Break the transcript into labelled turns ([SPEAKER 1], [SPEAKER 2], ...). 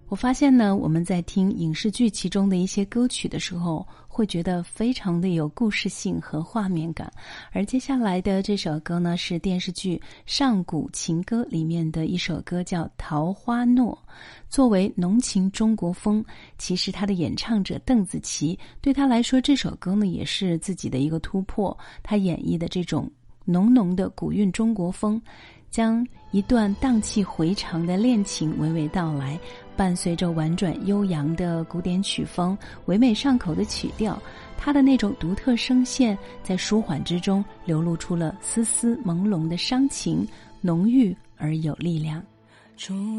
[SPEAKER 1] 我发现呢，我们在听影视剧其中的一些歌曲的时候，会觉得非常的有故事性和画面感。而接下来的这首歌呢，是电视剧《上古情歌》里面的一首歌，叫《桃花诺》。作为浓情中国风，其实他的演唱者邓紫棋，对他来说这首歌呢也是自己的一个突破。他演绎的这种浓浓的古韵中国风，将一段荡气回肠的恋情娓娓道来，伴随着婉转悠扬的古典曲风，唯美上口的曲调，它的那种独特声线在舒缓之中流露出了丝丝朦胧的伤情，浓郁而有力量。